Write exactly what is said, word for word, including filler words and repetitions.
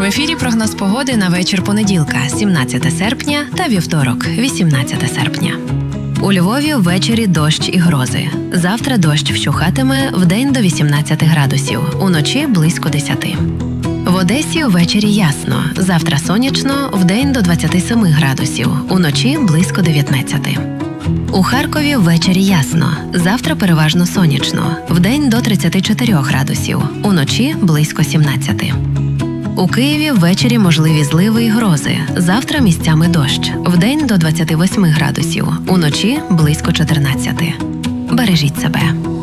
ефірі прогноз погоди на вечір понеділка, сімнадцяте серпня та вівторок, вісімнадцяте серпня. У Львові ввечері дощ і грози. Завтра дощ вщухатиме, вдень до вісімнадцяти градусів, уночі близько десяти. В Одесі ввечері ясно, завтра сонячно, вдень до двадцяти семи градусів, уночі близько дев'ятнадцяти. У Харкові ввечері ясно, завтра переважно сонячно, вдень до тридцяти чотирьох градусів, уночі близько сімнадцяти. У Києві ввечері можливі зливи і грози, завтра місцями дощ, вдень до двадцяти восьми градусів, уночі близько чотирнадцяти. Бережіть себе.